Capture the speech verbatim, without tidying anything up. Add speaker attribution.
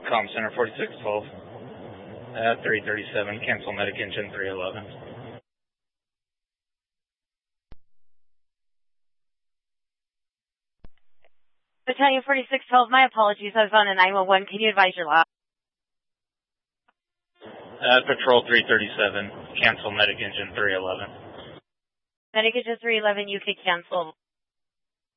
Speaker 1: Com Center forty-six twelve at three thirty-seven, cancel medic engine three eleven.
Speaker 2: Battalion forty-six twelve, my apologies, I was on a nine one one. Can you advise your last?
Speaker 1: At Patrol three thirty-seven, cancel medic engine three eleven.
Speaker 2: Medic engine three eleven, you can cancel.